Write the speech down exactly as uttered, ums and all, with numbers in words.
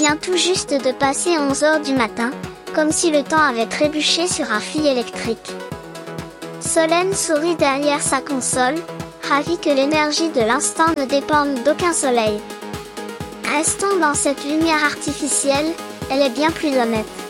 vient tout juste de passer onze heures du matin, comme si le temps avait trébuché sur un fil électrique. Solène sourit derrière sa console, ravie que l'énergie de l'instant ne dépende d'aucun soleil. Restons dans cette lumière artificielle, elle est bien plus honnête.